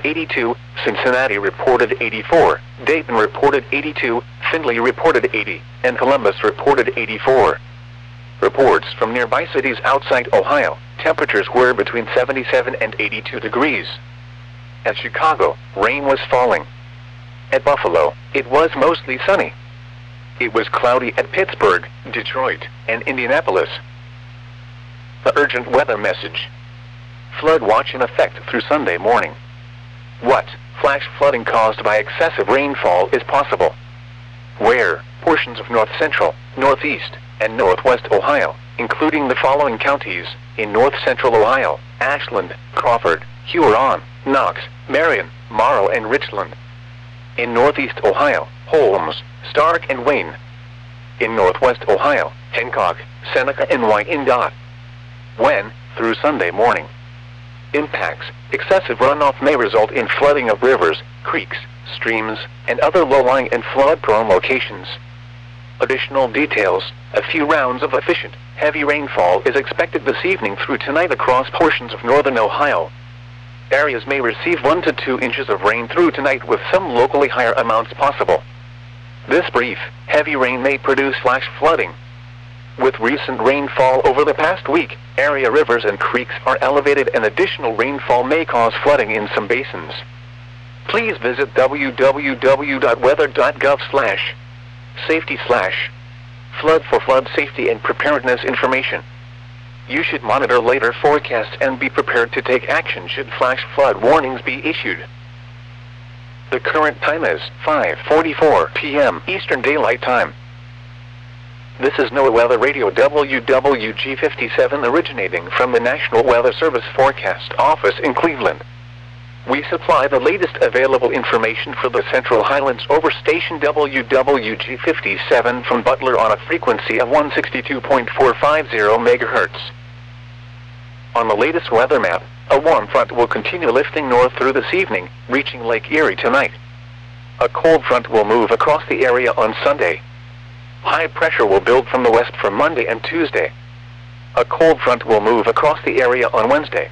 82, Cincinnati reported 84, Dayton reported 82, Findlay reported 80, and Columbus reported 84. Reports from nearby cities outside Ohio, temperatures were between 77 and 82 degrees. At Chicago, rain was falling. At Buffalo, it was mostly sunny. It was cloudy at Pittsburgh, Detroit, and Indianapolis. The urgent weather message. Flood watch in effect through Sunday morning. What? Flash flooding caused by excessive rainfall is possible. Where? Portions of north central, northeast, and northwest Ohio, including the following counties: in north central Ohio, Ashland, Crawford, Huron, Knox, Marion, Morrow, and Richland. In northeast Ohio, Holmes, Stark, and Wayne. In northwest Ohio, Hancock, Seneca, and Wyandotte. When? Through Sunday morning. Impacts. Excessive runoff may result in flooding of rivers, creeks, streams, and other low-lying and flood-prone locations. Additional details. A few rounds of efficient, heavy rainfall is expected this evening through tonight across portions of northern Ohio. Areas may receive 1 to 2 inches of rain through tonight, with some locally higher amounts possible. This brief, heavy rain may produce flash flooding. With recent rainfall over the past week, area rivers and creeks are elevated, and additional rainfall may cause flooding in some basins. Please visit www.weather.gov/safety/flood for flood safety and preparedness information. You should monitor later forecasts and be prepared to take action should flash flood warnings be issued. The current time is 5:44 p.m. Eastern Daylight Time. This is NOAA Weather Radio WWG57 originating from the National Weather Service Forecast Office in Cleveland. We supply the latest available information for the Central Highlands over station WWG57 from Butler on a frequency of 162.450 MHz. On the latest weather map, a warm front will continue lifting north through this evening, reaching Lake Erie tonight. A cold front will move across the area on Sunday. High pressure will build from the west for Monday and Tuesday. A cold front will move across the area on Wednesday.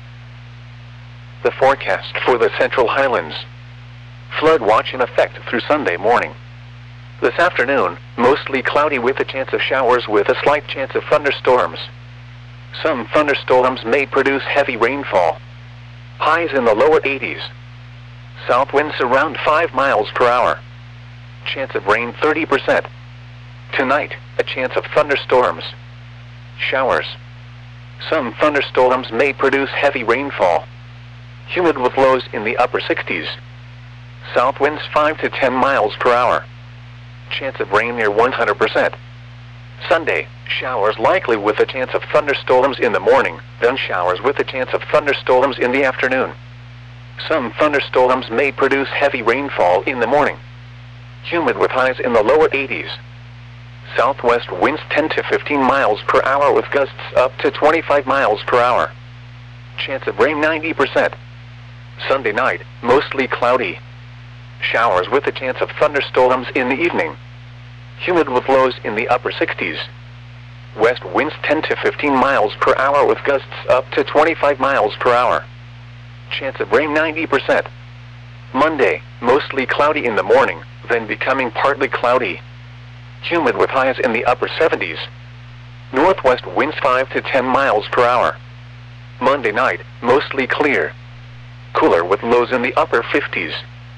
The forecast for the Central Highlands. Flood watch in effect through Sunday morning. This afternoon, mostly cloudy with a chance of showers with a slight chance of thunderstorms. Some thunderstorms may produce heavy rainfall. Highs in the lower 80s. South winds around 5 miles per hour. Chance of rain 30%. Tonight, a chance of thunderstorms. Showers. Some thunderstorms may produce heavy rainfall. Humid with lows in the upper 60s. South winds 5 to 10 miles per hour. Chance of rain near 100%. Sunday, showers likely with a chance of thunderstorms in the morning, then showers with a chance of thunderstorms in the afternoon. Some thunderstorms may produce heavy rainfall in the morning. Humid with highs in the lower 80s. Southwest winds 10 to 15 miles per hour with gusts up to 25 miles per hour. Chance of rain 90%. Sunday night, mostly cloudy. Showers with a chance of thunderstorms in the evening. Humid with lows in the upper 60s. West winds 10 to 15 miles per hour with gusts up to 25 miles per hour. Chance of rain 90%. Monday, mostly cloudy in the morning, then becoming partly cloudy. Humid with highs in the upper 70s. Northwest winds 5 to 10 miles per hour. Monday night, mostly clear. Cooler with lows in the upper 50s.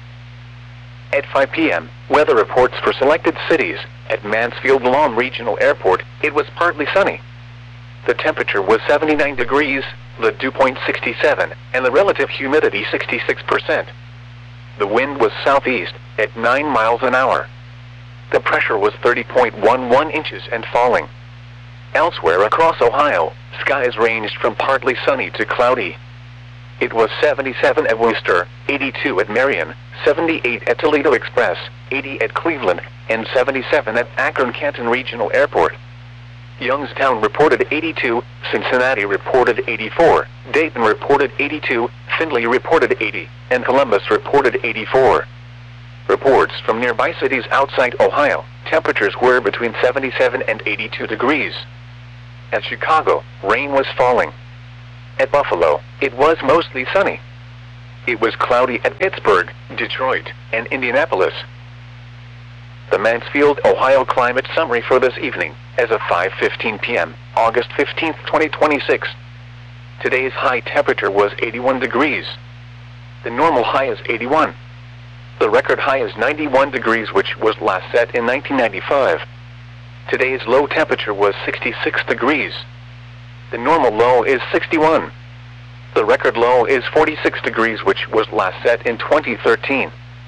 At 5 p.m., weather reports for selected cities. At Mansfield-Lom Regional Airport, it was partly sunny. The temperature was 79 degrees, the dew point 67, and the relative humidity 66%. The wind was southeast, at 9 miles an hour. The pressure was 30.11 inches and falling. Elsewhere across Ohio, skies ranged from partly sunny to cloudy. It was 77 at Worcester, 82 at Marion, 78 at Toledo Express, 80 at Cleveland, and 77 at Akron-Canton Regional Airport. Youngstown reported 82, Cincinnati reported 84, Dayton reported 82, Findlay reported 80, and Columbus reported 84. Reports from nearby cities outside Ohio, temperatures were between 77 and 82 degrees. At Chicago, rain was falling. At Buffalo, it was mostly sunny. It was cloudy at Pittsburgh, Detroit, and Indianapolis. The Mansfield, Ohio climate summary for this evening, as of 5:15 p.m., August 15, 2026. Today's high temperature was 81 degrees. The normal high is 81. The record high is 91 degrees, which was last set in 1995. Today's low temperature was 66 degrees. The normal low is 61. The record low is 46 degrees, which was last set in 2013.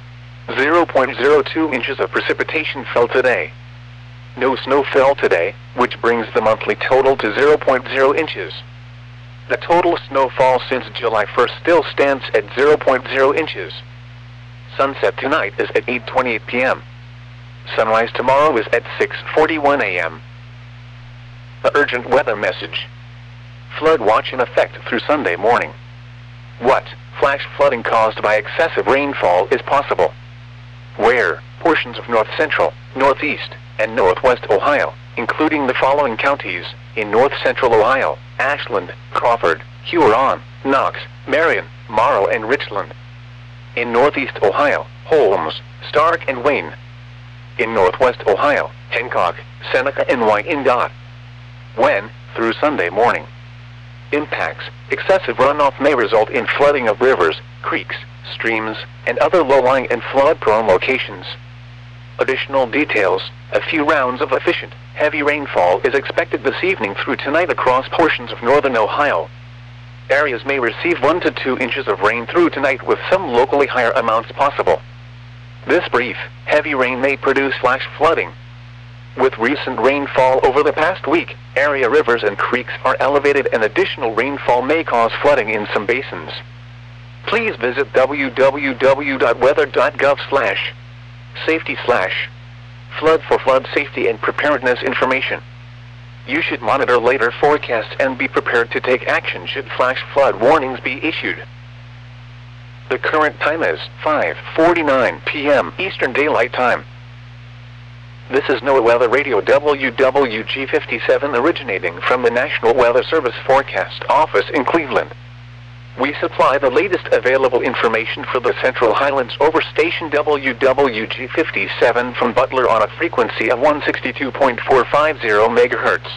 0.02 inches of precipitation fell today. No snow fell today, which brings the monthly total to 0.0 inches. The total snowfall since July 1st still stands at 0.0 inches. Sunset tonight is at 8:28 p.m. Sunrise tomorrow is at 6:41 a.m. The urgent weather message. Flood watch in effect through Sunday morning. What? Flash flooding caused by excessive rainfall is possible. Where? Portions of north central, northeast, and northwest Ohio, including the following counties: in north central Ohio, Ashland, Crawford, Huron, Knox, Marion, Morrow, and Richland. In northeast Ohio, Holmes, Stark, and Wayne. In northwest Ohio, Hancock, Seneca, and Wyandotte. When? Through Sunday morning. Impacts. Excessive runoff may result in flooding of rivers, creeks, streams, and other low-lying and flood-prone locations. Additional details. A few rounds of efficient, heavy rainfall is expected this evening through tonight across portions of northern Ohio. Areas may receive 1 to 2 inches of rain through tonight, with some locally higher amounts possible. This brief, heavy rain may produce flash flooding. With recent rainfall over the past week, area rivers and creeks are elevated, and additional rainfall may cause flooding in some basins. Please visit www.weather.gov/safety/flood for flood safety and preparedness information. You should monitor later forecasts and be prepared to take action should flash flood warnings be issued. The current time is 5:49 p.m. Eastern Daylight Time. This is NOAA Weather Radio WWG57, originating from the National Weather Service Forecast Office in Cleveland. We supply the latest available information for the Central Highlands over station WWG57 from Butler on a frequency of 162.450 MHz.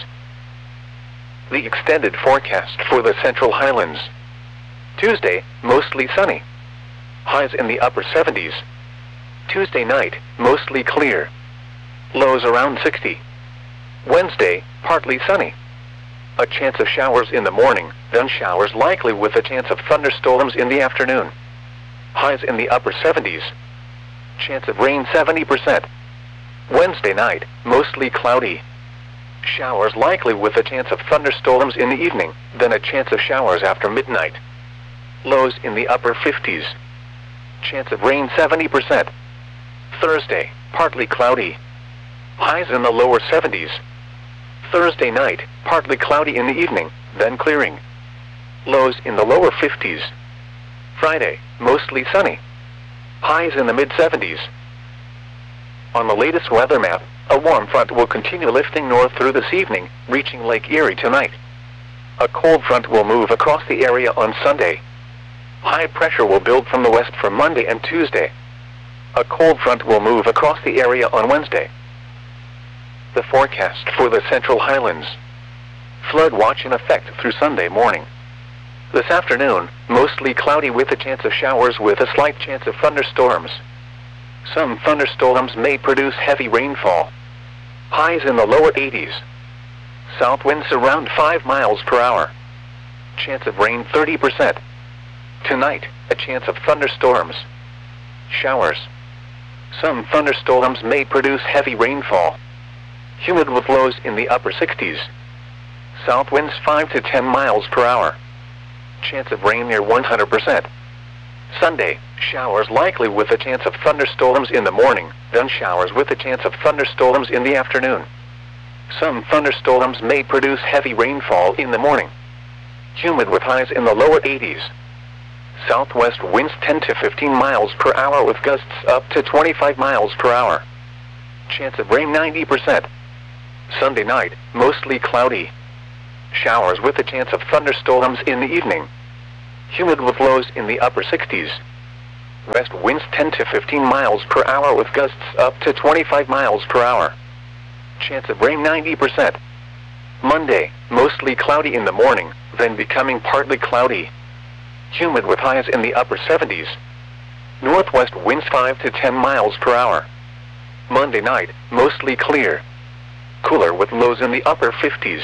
The extended forecast for the Central Highlands. Tuesday, mostly sunny. Highs in the upper 70s. Tuesday night, mostly clear. Lows around 60. Wednesday, partly sunny. A chance of showers in the morning, then showers likely with a chance of thunderstorms in the afternoon. Highs in the upper 70s. Chance of rain 70%. Wednesday night, mostly cloudy. Showers likely with a chance of thunderstorms in the evening, then a chance of showers after midnight. Lows in the upper 50s. Chance of rain 70%. Thursday, partly cloudy. Highs in the lower 70s. Thursday night, partly cloudy in the evening, then clearing. Lows in the lower 50s. Friday, mostly sunny. Highs in the mid-70s. On the latest weather map, a warm front will continue lifting north through this evening, reaching Lake Erie tonight. A cold front will move across the area on Sunday. High pressure will build from the west for Monday and Tuesday. A cold front will move across the area on Wednesday. The forecast for the Central Highlands. Flood watch in effect through Sunday morning. This afternoon, mostly cloudy with a chance of showers with a slight chance of thunderstorms. Some thunderstorms may produce heavy rainfall. Highs in the lower 80s. South winds around 5 miles per hour. Chance of rain 30%. Tonight, a chance of thunderstorms. Showers. Some thunderstorms may produce heavy rainfall. Humid with lows in the upper 60s. South winds 5 to 10 miles per hour. Chance of rain near 100%. Sunday, showers likely with a chance of thunderstorms in the morning, then showers with a chance of thunderstorms in the afternoon. Some thunderstorms may produce heavy rainfall in the morning. Humid with highs in the lower 80s. Southwest winds 10 to 15 miles per hour with gusts up to 25 miles per hour. Chance of rain 90%. Sunday night, mostly cloudy. Showers with a chance of thunderstorms in the evening. humid with lows in the upper 60s. West winds 10 to 15 miles per hour with gusts up to 25 miles per hour. Chance of rain 90%. Monday, mostly cloudy in the morning, then becoming partly cloudy. Humid with highs in the upper 70s. Northwest winds 5 to 10 miles per hour. Monday night, mostly clear. Cooler with lows in the upper 50s.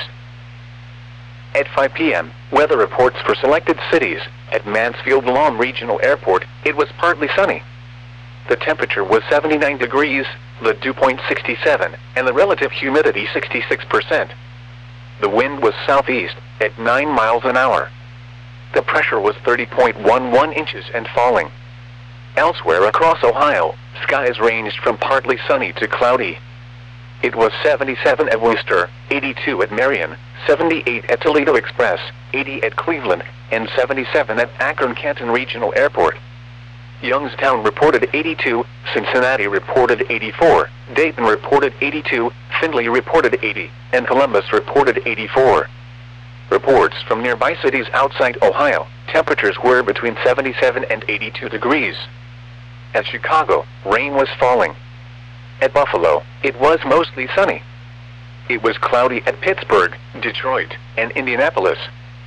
At 5 p.m., weather reports for selected cities. At Mansfield Lawn Regional Airport, it was partly sunny. The temperature was 79 degrees, the dew point 67, and the relative humidity 66%. The wind was southeast, at 9 miles an hour. The pressure was 30.11 inches and falling. Elsewhere across Ohio, skies ranged from partly sunny to cloudy. It was 77 at Worcester, 82 at Marion, 78 at Toledo Express, 80 at Cleveland, and 77 at Akron-Canton Regional Airport. Youngstown reported 82, Cincinnati reported 84, Dayton reported 82, Findlay reported 80, and Columbus reported 84. Reports from nearby cities outside Ohio, temperatures were between 77 and 82 degrees. At Chicago, rain was falling. At Buffalo, it was mostly sunny. It was cloudy at Pittsburgh, Detroit, and Indianapolis.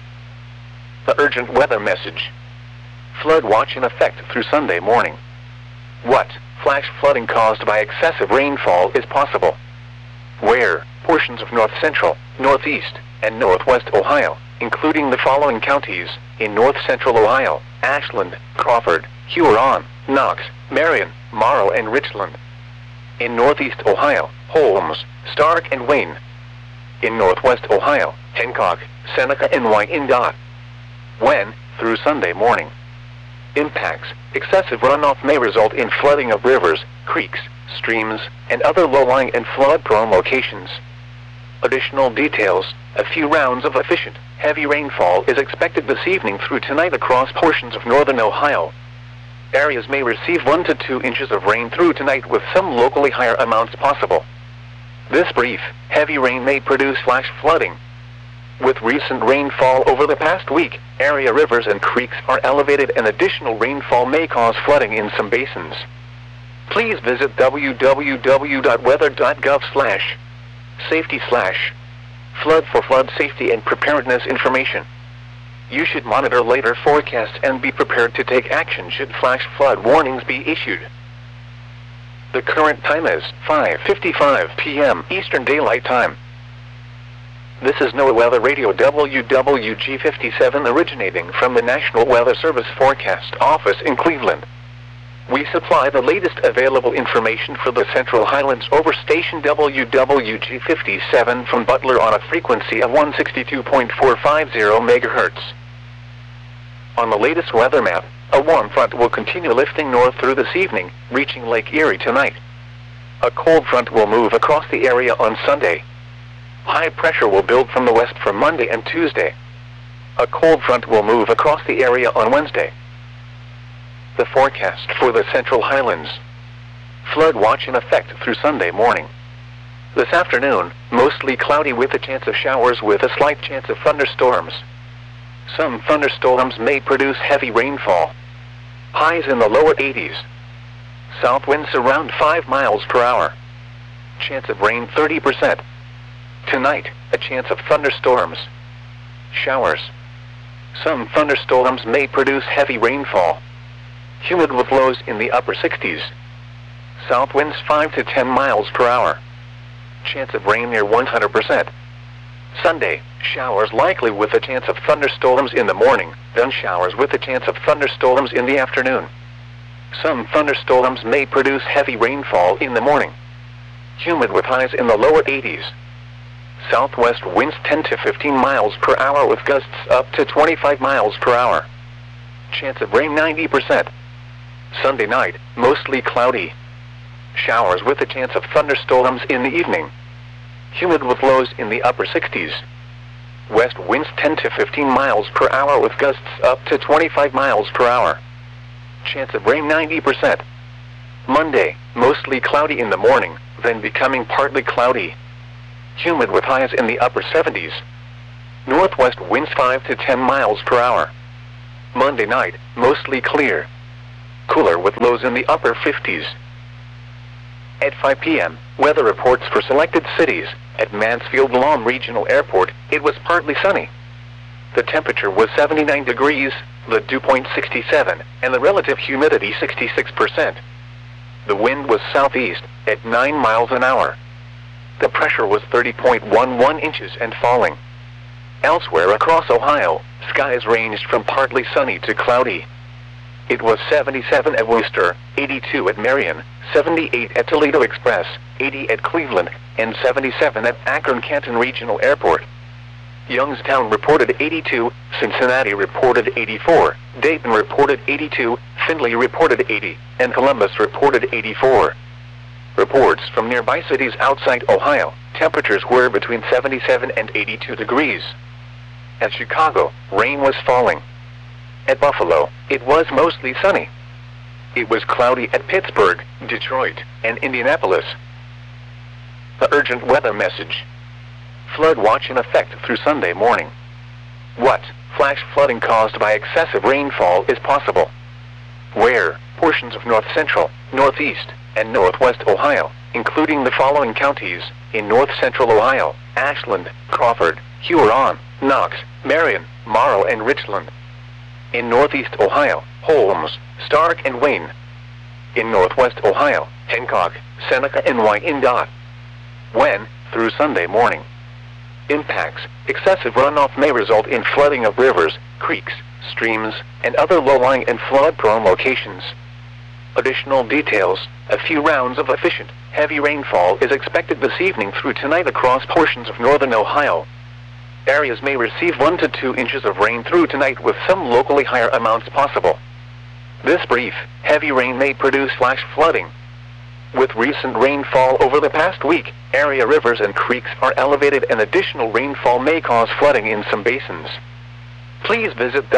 The urgent weather message. Flood watch in effect through Sunday morning. What? Flash flooding caused by excessive rainfall is possible. Where? Portions of north central, northeast, and northwest Ohio, including the following counties, in north central Ohio: Ashland, Crawford, Huron, Knox, Marion, Morrow, and Richland. In northeast Ohio, Holmes, Stark, and Wayne. In northwest Ohio, Hancock, Seneca, and Wyandotte. When? Through Sunday morning. Impacts. Excessive runoff may result in flooding of rivers, creeks, streams, and other low-lying and flood-prone locations. Additional details. A few rounds of efficient, heavy rainfall is expected this evening through tonight across portions of northern Ohio. Areas may receive 1 to 2 inches of rain through tonight, with some locally higher amounts possible. This brief, heavy rain may produce flash flooding. With recent rainfall over the past week, area rivers and creeks are elevated, and additional rainfall may cause flooding in some basins. Please visit www.weather.gov/safety/flood for flood safety and preparedness information. You should monitor later forecasts and be prepared to take action should flash flood warnings be issued. The current time is 5:55 p.m. Eastern Daylight Time. This is NOAA Weather Radio WWG57 originating from the National Weather Service Forecast Office in Cleveland. We supply the latest available information for the Central Highlands over station WWG57 from Butler on a frequency of 162.450 MHz. On the latest weather map, a warm front will continue lifting north through this evening, reaching Lake Erie tonight. A cold front will move across the area on Sunday. High pressure will build from the west for Monday and Tuesday. A cold front will move across the area on Wednesday. The forecast for the Central Highlands. Flood watch in effect through Sunday morning. This afternoon, mostly cloudy with a chance of showers with a slight chance of thunderstorms. Some thunderstorms may produce heavy rainfall. Highs in the lower 80s. South winds around 5 miles per hour. Chance of rain 30%. Tonight, a chance of thunderstorms. Showers. Some thunderstorms may produce heavy rainfall. Humid with lows in the upper 60s. South winds 5 to 10 miles per hour. Chance of rain near 100%. Sunday, showers likely with a chance of thunderstorms in the morning, then showers with a chance of thunderstorms in the afternoon. Some thunderstorms may produce heavy rainfall in the morning. Humid with highs in the lower 80s. Southwest winds 10 to 15 miles per hour with gusts up to 25 miles per hour. Chance of rain 90%. Sunday night, mostly cloudy. Showers with a chance of thunderstorms in the evening. Humid with lows in the upper 60s. West winds 10 to 15 miles per hour with gusts up to 25 miles per hour. Chance of rain 90%. Monday, mostly cloudy in the morning, then becoming partly cloudy. Humid with highs in the upper 70s. Northwest winds 5 to 10 miles per hour. Monday night, mostly clear. Cooler with lows in the upper 50s. At 5 p.m., weather reports for selected cities. At Mansfield Lawn Regional Airport, it was partly sunny. The temperature was 79 degrees, the dew point 67, and the relative humidity 66%. The wind was southeast, at 9 miles an hour. The pressure was 30.11 inches and falling. Elsewhere across Ohio, skies ranged from partly sunny to cloudy. It was 77 at Wooster, 82 at Marion, 78 at Toledo Express, 80 at Cleveland, and 77 at Akron-Canton Regional Airport. Youngstown reported 82, Cincinnati reported 84, Dayton reported 82, Findlay reported 80, and Columbus reported 84. Reports from nearby cities outside Ohio, temperatures were between 77 and 82 degrees. At Chicago, rain was falling. At Buffalo, it was mostly sunny. It was cloudy at Pittsburgh, Detroit, and Indianapolis. The urgent weather message. Flood watch in effect through Sunday morning. What? Flash flooding caused by excessive rainfall is possible. Where? Portions of north central, northeast, and northwest Ohio, including the following counties: in north central Ohio, Ashland, Crawford, Huron, Knox, Marion, Morrow, and Richland. In northeast Ohio, Holmes, Stark, and Wayne. In northwest Ohio, Hancock, Seneca, and Wyandotte. When? Through Sunday morning. Impacts. Excessive runoff may result in flooding of rivers, creeks, streams, and other low-lying and flood-prone locations. Additional details. A few rounds of efficient, heavy rainfall is expected this evening through tonight across portions of northern Ohio. Areas may receive 1 to 2 inches of rain through tonight, with some locally higher amounts possible. This brief, heavy rain may produce flash flooding. With recent rainfall over the past week, area rivers and creeks are elevated, and additional rainfall may cause flooding in some basins. Please visit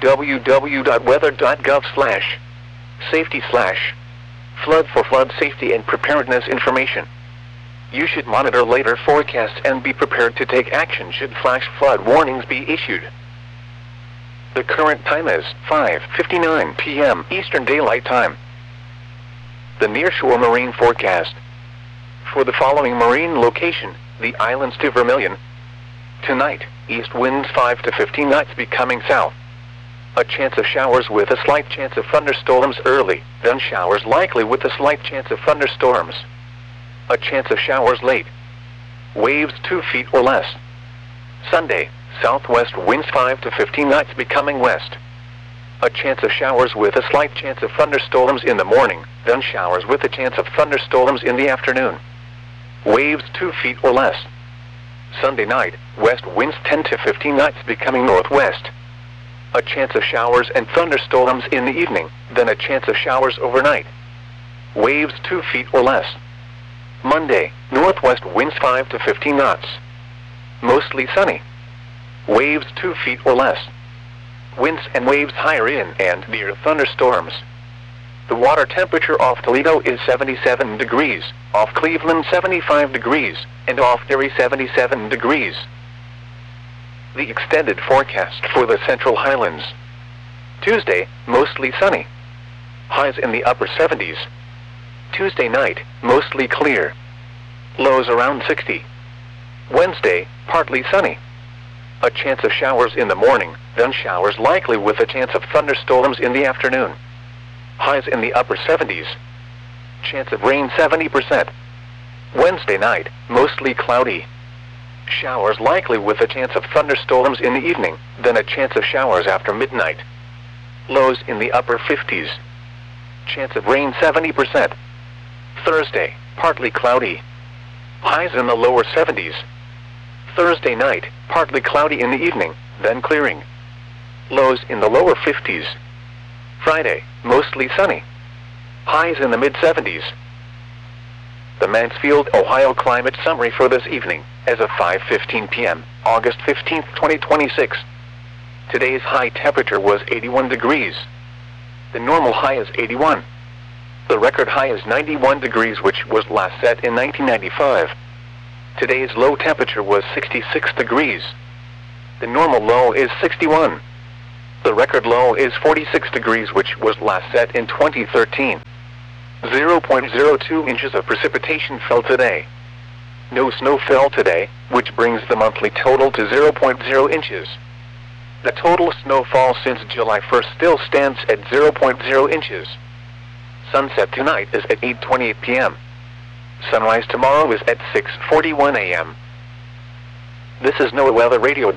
www.weather.gov/safety/flood for flood safety and preparedness information. You should monitor later forecasts and be prepared to take action should flash flood warnings be issued. The current time is 5:59 p.m. Eastern Daylight Time. The nearshore marine forecast. For the following marine location, the islands to Vermilion. Tonight, east winds 5 to 15 knots becoming south. A chance of showers with a slight chance of thunderstorms early, then showers likely with a slight chance of thunderstorms. A chance of showers late. Waves 2 feet or less. Sunday, southwest winds 5 to 15 knots becoming west. A chance of showers with a slight chance of thunderstorms in the morning, then showers with a chance of thunderstorms in the afternoon. Waves 2 feet or less. Sunday night, west winds 10 to 15 knots becoming northwest. A chance of showers and thunderstorms in the evening, then a chance of showers overnight. Waves 2 feet or less. Monday, northwest winds 5 to 15 knots. Mostly sunny. Waves 2 feet or less. Winds and waves higher in and near thunderstorms. The water temperature off Toledo is 77 degrees, off Cleveland 75 degrees, and off Erie 77 degrees. The extended forecast for the Central Highlands. Tuesday, mostly sunny. Highs in the upper 70s. Tuesday night, mostly clear. Lows around 60. Wednesday, partly sunny. A chance of showers in the morning, then showers likely with a chance of thunderstorms in the afternoon. Highs in the upper 70s. Chance of rain 70%. Wednesday night, mostly cloudy. Showers likely with a chance of thunderstorms in the evening, then a chance of showers after midnight. Lows in the upper 50s. Chance of rain 70%. Thursday, partly cloudy. Highs in the lower 70s. Thursday night, partly cloudy in the evening, then clearing. Lows in the lower 50s. Friday, mostly sunny. Highs in the mid-70s. The Mansfield, Ohio climate summary for this evening, as of 5:15 p.m., August 15, 2026. Today's high temperature was 81 degrees. The normal high is 81. The record high is 91 degrees, which was last set in 1995. Today's low temperature was 66 degrees. The normal low is 61. The record low is 46 degrees, which was last set in 2013. 0.02 inches of precipitation fell today. No snow fell today, which brings the monthly total to 0.0 inches. The total snowfall since July 1st still stands at 0.0 inches. Sunset tonight is at 8:28 p.m. Sunrise tomorrow is at 6:41 a.m. This is NOAA Weather Radio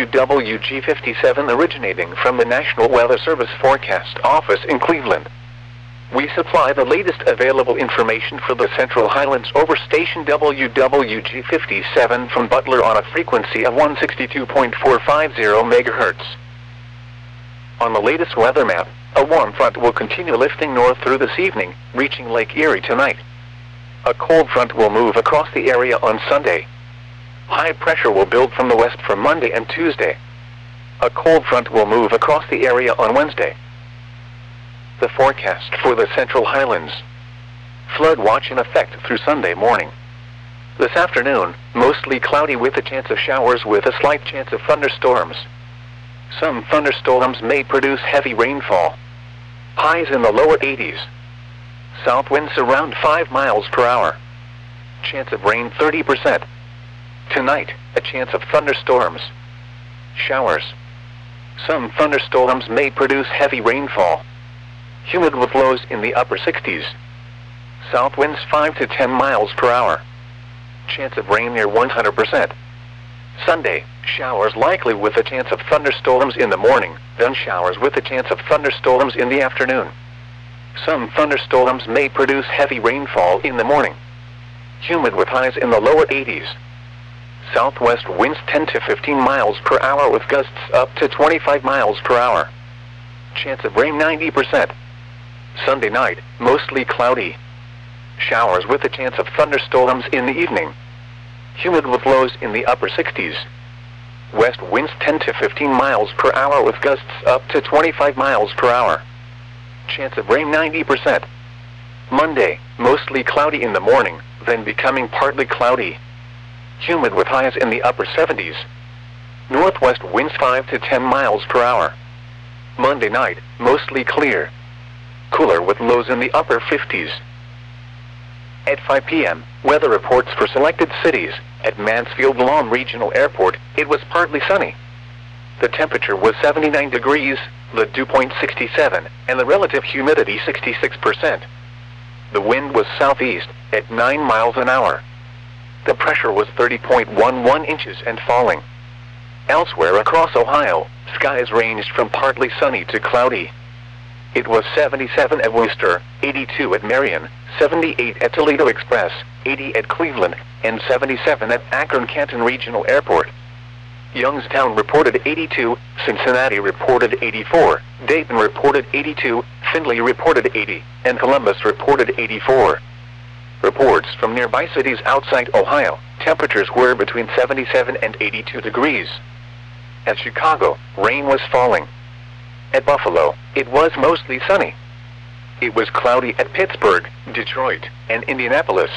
WWG57 originating from the National Weather Service Forecast Office in Cleveland. We supply the latest available information for the Central Highlands over station WWG57 from Butler on a frequency of 162.450 MHz. On the latest weather map, a warm front will continue lifting north through this evening, reaching Lake Erie tonight. A cold front will move across the area on Sunday. High pressure will build from the west for Monday and Tuesday. A cold front will move across the area on Wednesday. The forecast for the Central Highlands. Flood watch in effect through Sunday morning. This afternoon, mostly cloudy with a chance of showers with a slight chance of thunderstorms. Some thunderstorms may produce heavy rainfall. Highs in the lower 80s. South winds around 5 miles per hour. Chance of rain 30%. Tonight, a chance of thunderstorms. Showers. Some thunderstorms may produce heavy rainfall. Humid with lows in the upper 60s. South winds 5 to 10 miles per hour. Chance of rain near 100%. Sunday, showers likely with a chance of thunderstorms in the morning, then showers with a chance of thunderstorms in the afternoon. Some thunderstorms may produce heavy rainfall in the morning. Humid with highs in the lower 80s. Southwest winds 10 to 15 miles per hour with gusts up to 25 miles per hour. Chance of rain 90%. Sunday night, mostly cloudy. Showers with a chance of thunderstorms in the evening. Humid with lows in the upper 60s. West winds 10 to 15 miles per hour with gusts up to 25 miles per hour. Chance of rain 90%. Monday, mostly cloudy in the morning, then becoming partly cloudy. Humid with highs in the upper 70s. Northwest winds 5 to 10 miles per hour. Monday night, mostly clear. Cooler with lows in the upper 50s. At 5 p.m., weather reports for selected cities. At Mansfield-Lawn Regional Airport, it was partly sunny. The temperature was 79 degrees, the dew point 67, and the relative humidity 66%. The wind was southeast, at 9 miles an hour. The pressure was 30.11 inches and falling. Elsewhere across Ohio, skies ranged from partly sunny to cloudy. It was 77 at Worcester, 82 at Marion, 78 at Toledo Express, 80 at Cleveland, and 77 at Akron-Canton Regional Airport. Youngstown reported 82, Cincinnati reported 84, Dayton reported 82, Findlay reported 80, and Columbus reported 84. Reports from nearby cities outside Ohio, temperatures were between 77 and 82 degrees. At Chicago, rain was falling. At Buffalo, it was mostly sunny. It was cloudy at Pittsburgh, Detroit, and Indianapolis.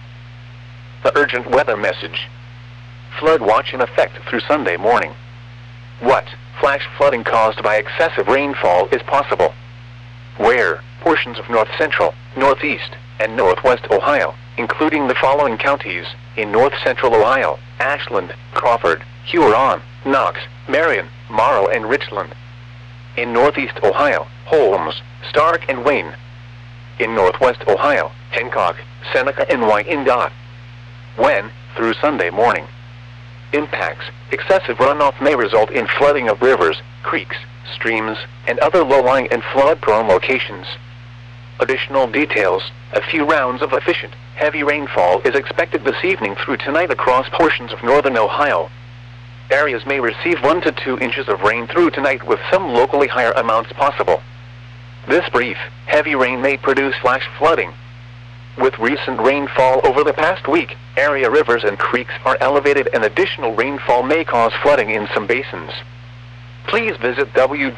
The urgent weather message. Flood watch in effect through Sunday morning. What? Flash flooding caused by excessive rainfall is possible. Where? Portions of north central, northeast, and northwest Ohio, including the following counties: in north central Ohio, Ashland, Crawford, Huron, Knox, Marion, Morrow, and Richland. In northeast Ohio, Holmes, Stark, and Wayne. In northwest Ohio, Hancock, Seneca, and Wyandotte. When? Through Sunday morning. Impacts. Excessive runoff may result in flooding of rivers, creeks, streams, and other low-lying and flood-prone locations. Additional details. A few rounds of efficient, heavy rainfall is expected this evening through tonight across portions of northern Ohio. Areas may receive 1 to 2 inches of rain through tonight with some locally higher amounts possible. This brief, heavy rain may produce flash flooding. With recent rainfall over the past week, area rivers and creeks are elevated and additional rainfall may cause flooding in some basins. Please visit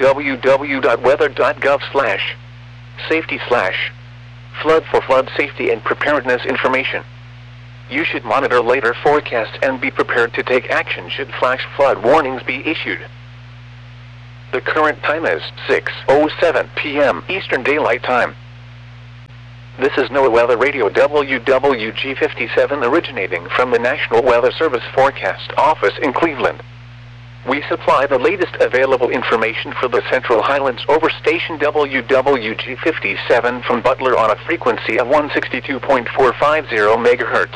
www.weather.gov/safety/flood for flood safety and preparedness information. You should monitor later forecasts and be prepared to take action should flash flood warnings be issued. The current time is 6:07 p.m. Eastern Daylight Time. This is NOAA Weather Radio WWG57 originating from the National Weather Service Forecast Office in Cleveland. We supply the latest available information for the Central Highlands over station WWG57 from Butler on a frequency of 162.450 MHz.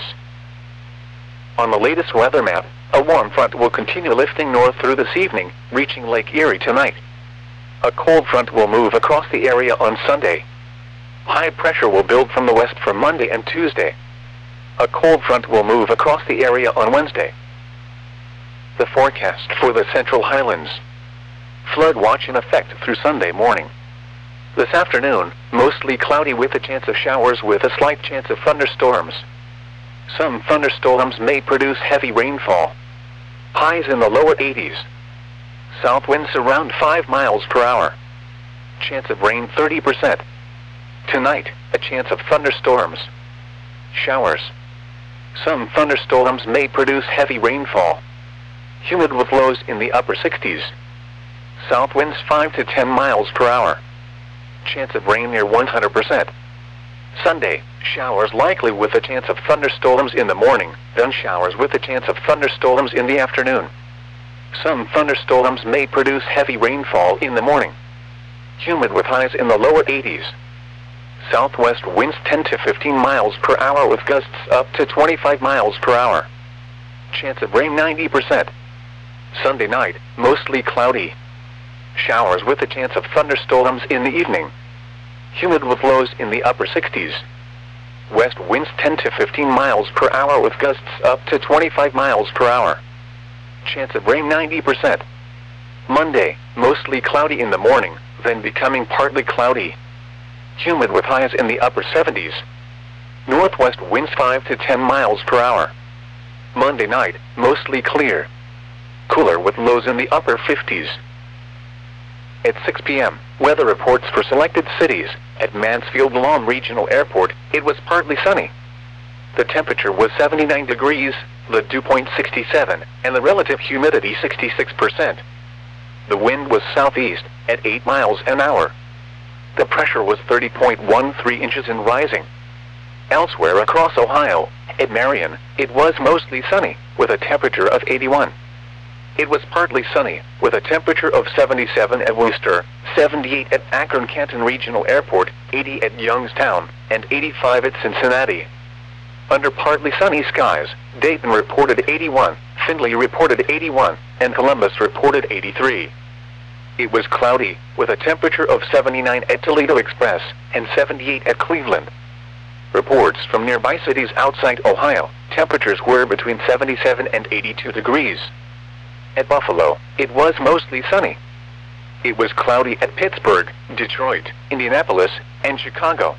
On the latest weather map, a warm front will continue lifting north through this evening, reaching Lake Erie tonight. A cold front will move across the area on Sunday. High pressure will build from the west for Monday and Tuesday. A cold front will move across the area on Wednesday. The forecast for the Central Highlands. Flood watch in effect through Sunday morning. This afternoon, mostly cloudy with a chance of showers with a slight chance of thunderstorms. Some thunderstorms may produce heavy rainfall. Highs in the lower 80s. South winds around 5 miles per hour. Chance of rain 30%. Tonight, a chance of thunderstorms. Showers. Some thunderstorms may produce heavy rainfall. Humid with lows in the upper 60s. South winds 5 to 10 miles per hour. Chance of rain near 100%. Sunday, showers likely with a chance of thunderstorms in the morning, then showers with a chance of thunderstorms in the afternoon. Some thunderstorms may produce heavy rainfall in the morning. Humid with highs in the lower 80s. Southwest winds 10 to 15 miles per hour with gusts up to 25 miles per hour. Chance of rain 90%. Sunday night, mostly cloudy. Showers with a chance of thunderstorms in the evening. Humid with lows in the upper 60s. West winds 10 to 15 miles per hour with gusts up to 25 miles per hour. Chance of rain 90%. Monday, mostly cloudy in the morning, then becoming partly cloudy. Humid with highs in the upper 70s. Northwest winds 5 to 10 miles per hour. Monday night, mostly clear. Cooler with lows in the upper 50s. At 6 p.m., weather reports for selected cities. At Mansfield Lawn Regional Airport, it was partly sunny. The temperature was 79 degrees, the dew point 67, and the relative humidity 66%. The wind was southeast, at 8 miles an hour. The pressure was 30.13 inches and rising. Elsewhere across Ohio, at Marion, it was mostly sunny, with a temperature of 81. It was partly sunny, with a temperature of 77 at Worcester, 78 at Akron-Canton Regional Airport, 80 at Youngstown, and 85 at Cincinnati. Under partly sunny skies, Dayton reported 81, Findlay reported 81, and Columbus reported 83. It was cloudy, with a temperature of 79 at Toledo Express, and 78 at Cleveland. Reports from nearby cities outside Ohio, temperatures were between 77 and 82 degrees. At Buffalo, it was mostly sunny. It was cloudy at Pittsburgh, Detroit, Indianapolis, and Chicago.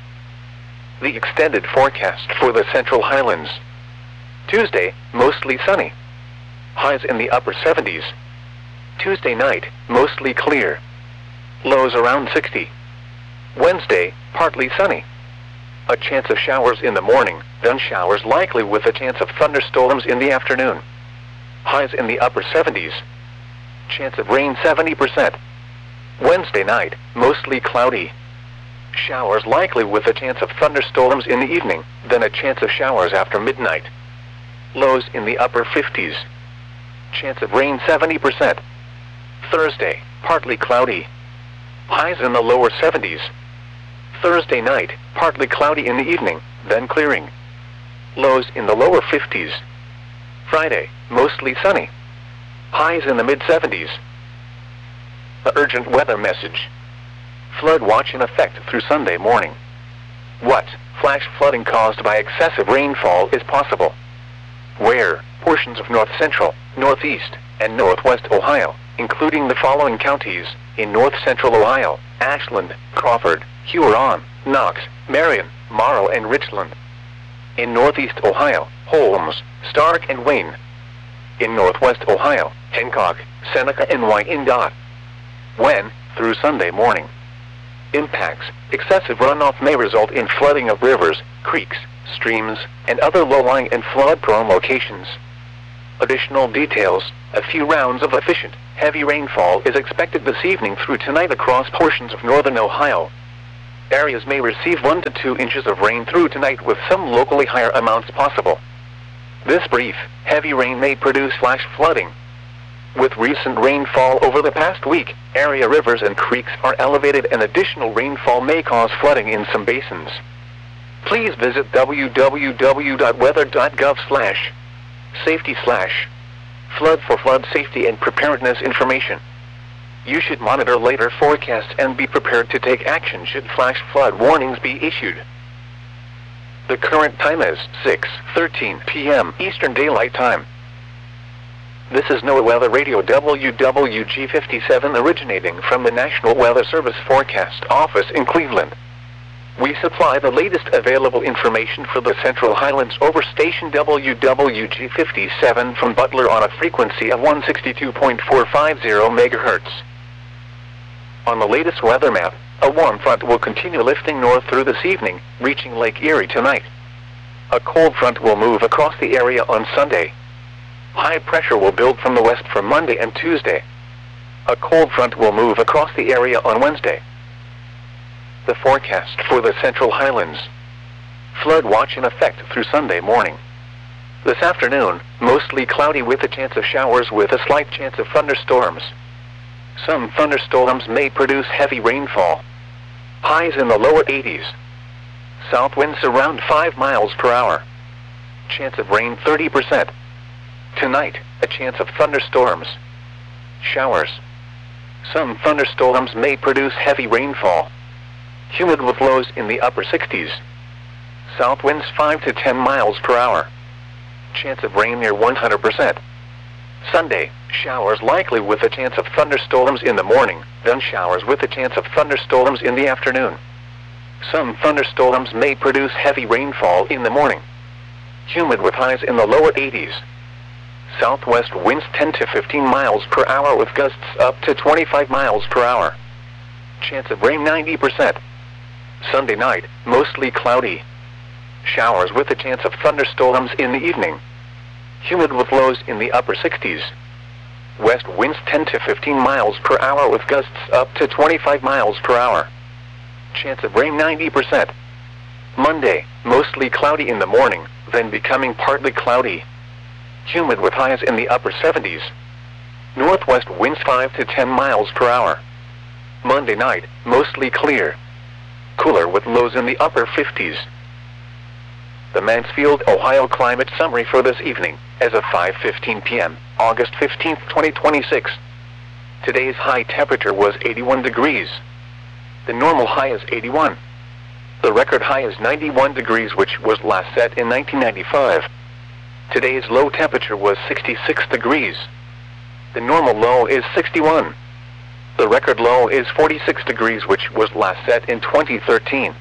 The extended forecast for the Central Highlands. Tuesday, mostly sunny. Highs in the upper 70s. Tuesday night, mostly clear. Lows around 60. Wednesday, partly sunny. A chance of showers in the morning, then showers likely with a chance of thunderstorms in the afternoon. Highs in the upper 70s. Chance of rain 70%. Wednesday night, mostly cloudy. Showers likely with a chance of thunderstorms in the evening, then a chance of showers after midnight. Lows in the upper 50s. Chance of rain 70%. Thursday, partly cloudy. Highs in the lower 70s. Thursday night, partly cloudy in the evening, then clearing. Lows in the lower 50s. Friday, mostly sunny. Highs in the mid-70s. The urgent weather message. Flood watch in effect through Sunday morning. What? Flash flooding caused by excessive rainfall is possible. Where? Portions of north central, northeast, and northwest Ohio, including the following counties: in north central Ohio, Ashland, Crawford, Huron, Knox, Marion, Morrow, and Richland. In northeast Ohio, Holmes, Stark, and Wayne. In northwest Ohio, Hancock, Seneca, and Wyandotte. When? Through Sunday morning. Impacts. Excessive runoff may result in flooding of rivers, creeks, streams, and other low-lying and flood-prone locations. Additional details: a few rounds of efficient, heavy rainfall is expected this evening through tonight across portions of northern Ohio. Areas may receive 1 to 2 inches of rain through tonight, with some locally higher amounts possible. This brief, heavy rain may produce flash flooding. With recent rainfall over the past week, area rivers and creeks are elevated, and additional rainfall may cause flooding in some basins. Please visit www.weather.gov/safety/flood for flood safety and preparedness information. You should monitor later forecasts and be prepared to take action should flash flood warnings be issued. The current time is 6:13 p.m. Eastern Daylight Time. This is NOAA Weather Radio WWG57 originating from the National Weather Service Forecast Office in Cleveland. We supply the latest available information for the Central Highlands over station WWG57 from Butler on a frequency of 162.450 MHz. On the latest weather map, a warm front will continue lifting north through this evening, reaching Lake Erie tonight. A cold front will move across the area on Sunday. High pressure will build from the west for Monday and Tuesday. A cold front will move across the area on Wednesday. The forecast for the Central Highlands. Flood watch in effect through Sunday morning. This afternoon, mostly cloudy with a chance of showers with a slight chance of thunderstorms. Some thunderstorms may produce heavy rainfall. Highs in the lower 80s. South winds around 5 miles per hour. Chance of rain 30%. Tonight, a chance of thunderstorms. Showers. Some thunderstorms may produce heavy rainfall. Humid with lows in the upper 60s. South winds 5 to 10 miles per hour. Chance of rain near 100%. Sunday, showers likely with a chance of thunderstorms in the morning, then showers with a chance of thunderstorms in the afternoon. Some thunderstorms may produce heavy rainfall in the morning. Humid with highs in the lower 80s. Southwest winds 10 to 15 miles per hour with gusts up to 25 miles per hour. Chance of rain 90%. Sunday night, mostly cloudy. Showers with a chance of thunderstorms in the evening. Humid with lows in the upper 60s. West winds 10 to 15 miles per hour with gusts up to 25 miles per hour. Chance of rain 90%. Monday, mostly cloudy in the morning, then becoming partly cloudy. Humid with highs in the upper 70s. Northwest winds 5 to 10 miles per hour. Monday night, mostly clear. Cooler with lows in the upper 50s. The Mansfield, Ohio climate summary for this evening, as of 5:15 p.m., August 15, 2026. Today's high temperature was 81 degrees. The normal high is 81. The record high is 91 degrees, which was last set in 1995. Today's low temperature was 66 degrees. The normal low is 61. The record low is 46 degrees, which was last set in 2013.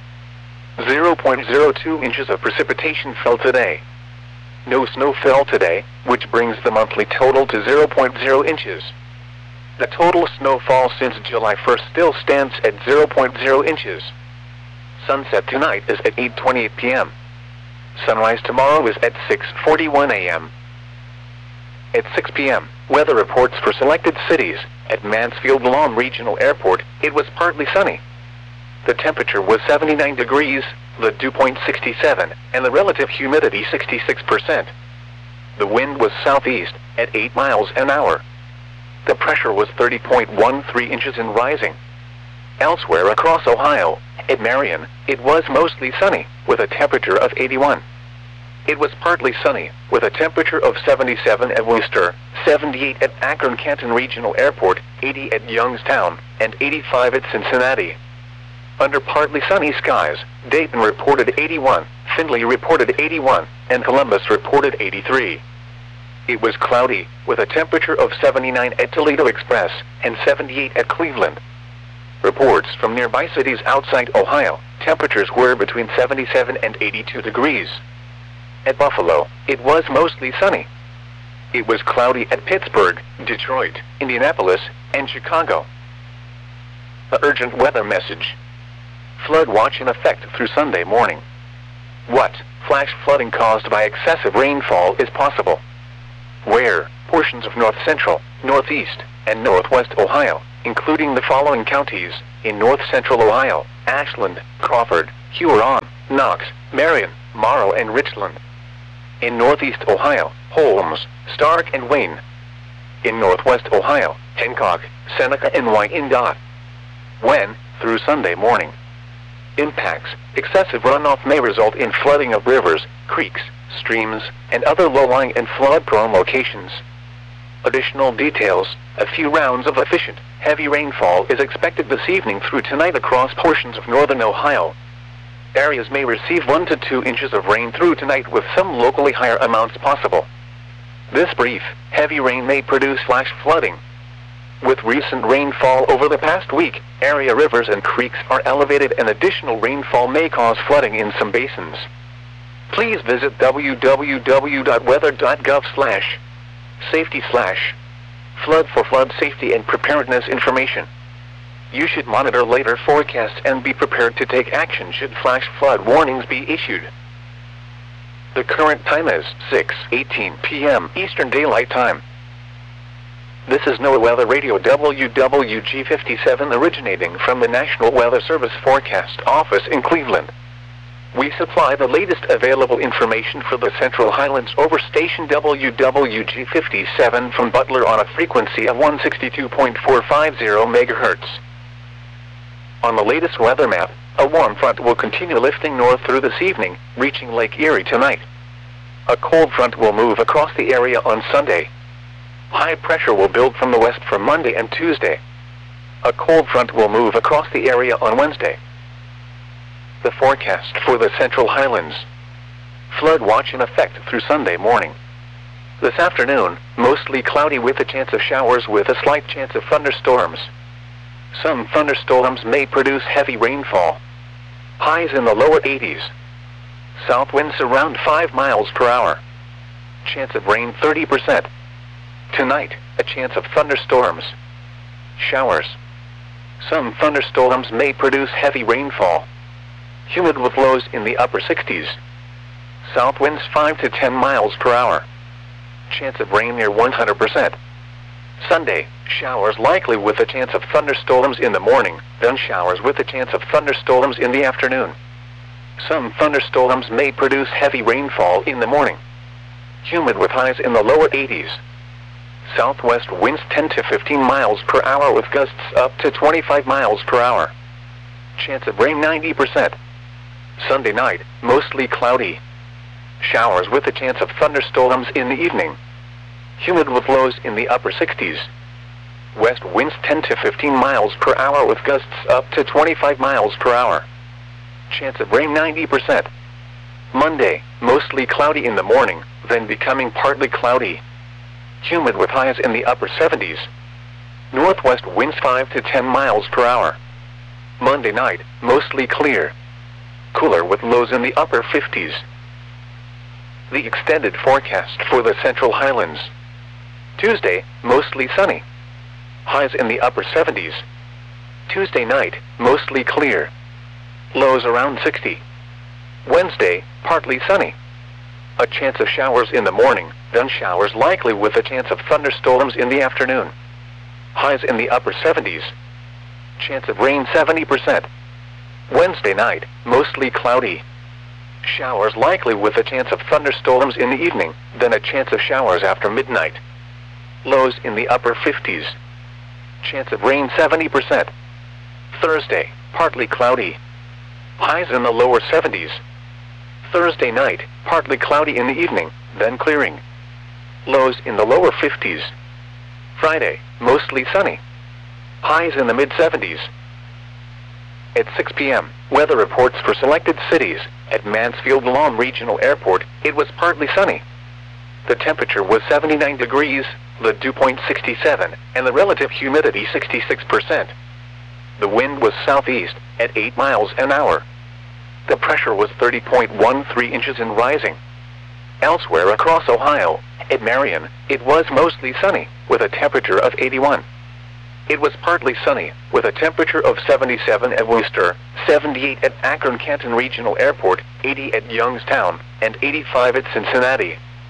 0.02 inches of precipitation fell today. No snow fell today, which brings the monthly total to 0.0 inches. The total snowfall since July 1st still stands at 0.0 inches. Sunset tonight is at 8:28 p.m. Sunrise tomorrow is at 6:41 a.m. At 6 p.m., weather reports for selected cities. At Mansfield-Lom Regional Airport, it was partly sunny. The temperature was 79 degrees, the dew point 67, and the relative humidity 66%. The wind was southeast, at 8 miles an hour. The pressure was 30.13 inches and rising. Elsewhere across Ohio, at Marion, it was mostly sunny, with a temperature of 81. It was partly sunny, with a temperature of 77 at Worcester, 78 at Akron-Canton Regional Airport, 80 at Youngstown, and 85 at Cincinnati. Under partly sunny skies, Dayton reported 81, Findlay reported 81, and Columbus reported 83. It was cloudy, with a temperature of 79 at Toledo Express, and 78 at Cleveland. Reports from nearby cities outside Ohio, temperatures were between 77 and 82 degrees. At Buffalo, it was mostly sunny. It was cloudy at Pittsburgh, Detroit, Indianapolis, and Chicago. The urgent weather message. Flood watch in effect through Sunday morning. What? Flash flooding caused by excessive rainfall is possible. where portions of north central, northeast, and northwest Ohio, including the following counties, in north central Ohio: Ashland, Crawford, Huron, Knox, Marion, Morrow, and Richland. In northeast Ohio: Holmes, Stark, and Wayne. In northwest Ohio: Hancock, Seneca, and Wyandotte. When, through Sunday morning. Impacts: excessive runoff may result in flooding of rivers, creeks, streams, and other low-lying and flood-prone locations. Additional details: a few rounds of efficient, heavy rainfall is expected this evening through tonight across portions of northern Ohio. Areas may receive 1 to 2 inches of rain through tonight, with some locally higher amounts possible. This brief, heavy rain may produce flash flooding. With recent rainfall over the past week, area rivers and creeks are elevated, and additional rainfall may cause flooding in some basins. Please visit www.weather.gov/safety/flood for flood safety and preparedness information. You should monitor later forecasts and be prepared to take action should flash flood warnings be issued. The current time is 6:18 p.m. Eastern Daylight Time. This is NOAA Weather Radio WWG-57 originating from the National Weather Service Forecast Office in Cleveland. We supply the latest available information for the Central Highlands over station WWG-57 from Butler on a frequency of 162.450 MHz. On the latest weather map, a warm front will continue lifting north through this evening, reaching Lake Erie tonight. A cold front will move across the area on Sunday. High pressure will build from the west for Monday and Tuesday. A cold front will move across the area on Wednesday. The forecast for the Central Highlands. Flood watch in effect through Sunday morning. This afternoon, mostly cloudy with a chance of showers with a slight chance of thunderstorms. Some thunderstorms may produce heavy rainfall. Highs in the lower 80s. South winds around 5 miles per hour. Chance of rain 30%. Tonight, a chance of thunderstorms. Showers. Some thunderstorms may produce heavy rainfall. Humid with lows in the upper 60s. South winds 5 to 10 miles per hour. Chance of rain near 100%. Sunday, showers likely with a chance of thunderstorms in the morning, then showers with a chance of thunderstorms in the afternoon. Some thunderstorms may produce heavy rainfall in the morning. Humid with highs in the lower 80s. Southwest winds 10 to 15 miles per hour with gusts up to 25 miles per hour. Chance of rain 90%. Sunday night, mostly cloudy. Showers with a chance of thunderstorms in the evening. Humid with lows in the upper 60s. West winds 10 to 15 miles per hour with gusts up to 25 miles per hour. Chance of rain 90%. Monday, mostly cloudy in the morning, then becoming partly cloudy. Humid with highs in the upper 70s. Northwest winds 5 to 10 miles per hour. Monday night, mostly clear. Cooler with lows in the upper 50s. The extended forecast for the Central Highlands. Tuesday, mostly sunny. Highs in the upper 70s. Tuesday night, mostly clear. Lows around 60. Wednesday, partly sunny. A chance of showers in the morning, then showers likely with a chance of thunderstorms in the afternoon. Highs in the upper 70s. Chance of rain 70%. Wednesday night, mostly cloudy. Showers likely with a chance of thunderstorms in the evening, then a chance of showers after midnight. Lows in the upper 50s. Chance of rain 70%. Thursday, partly cloudy. Highs in the lower 70s. Thursday night, partly cloudy in the evening, then clearing. Lows in the lower 50s. Friday, mostly sunny. Highs in the mid-70s. At 6 p.m., weather reports for selected cities. At Mansfield-Lawn Regional Airport, it was partly sunny. The temperature was 79 degrees, the dew point 67, and the relative humidity 66%. The wind was southeast, at 8 miles an hour. The pressure was 30.13 inches and rising. Elsewhere across Ohio, at Marion, it was mostly sunny, with a temperature of 81. It was partly sunny, with a temperature of 77 at Worcester, 78 at Akron-Canton Regional Airport, 80 at Youngstown, and 85 at Cincinnati.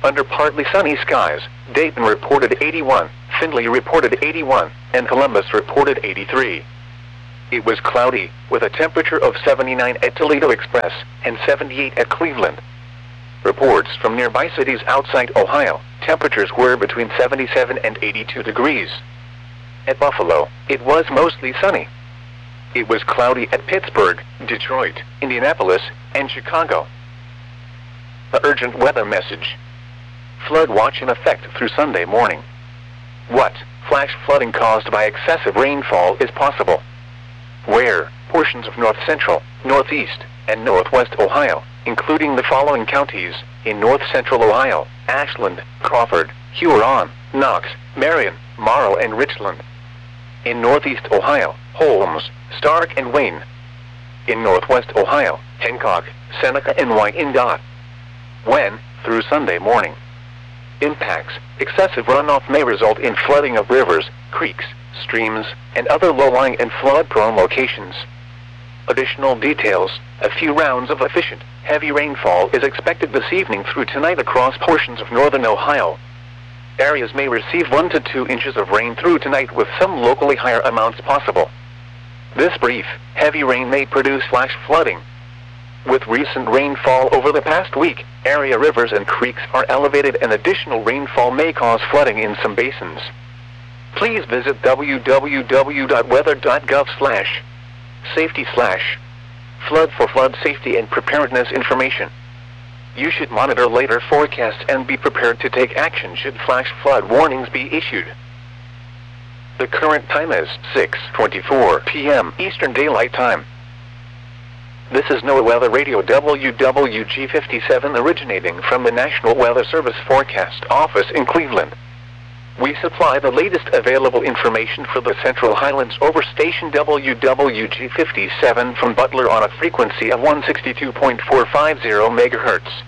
Under partly sunny skies, Dayton reported 81, Findlay reported 81, and Columbus reported 83. It was cloudy, with a temperature of 79 at Toledo Express and 78 at Cleveland. Reports from nearby cities outside Ohio, temperatures were between 77 and 82 degrees. At Buffalo, it was mostly sunny. It was cloudy at Pittsburgh, Detroit, Indianapolis, and Chicago. The urgent weather message. Flood watch in effect through Sunday morning. What? Flash flooding caused by excessive rainfall is possible. Where? Portions of north central, northeast, and northwest Ohio, including the following counties, in north central Ohio: Ashland, Crawford, Huron, Knox, Marion, Morrow, and Richland. In northeast Ohio: Holmes, Stark, and Wayne. In northwest Ohio: Hancock, Seneca, and Wyandotte. When? Through Sunday morning. Impacts: excessive runoff may result in flooding of rivers, creeks, streams, and other low-lying and flood-prone locations. Additional details: a few rounds of efficient, heavy rainfall is expected this evening through tonight across portions of northern Ohio. Areas may receive 1 to 2 inches of rain through tonight, with some locally higher amounts possible. This brief, heavy rain may produce flash flooding. With recent rainfall over the past week, area rivers and creeks are elevated, and additional rainfall may cause flooding in some basins. Please visit www.weather.gov/safety/flood for flood safety and preparedness information. You should monitor later forecasts and be prepared to take action should flash flood warnings be issued. The current time is 6:24 p.m. Eastern Daylight Time. This is NOAA Weather Radio WWG57 originating from the National Weather Service Forecast Office in Cleveland. We supply the latest available information for the Central Highlands over station WWG57 from Butler on a frequency of 162.450 MHz.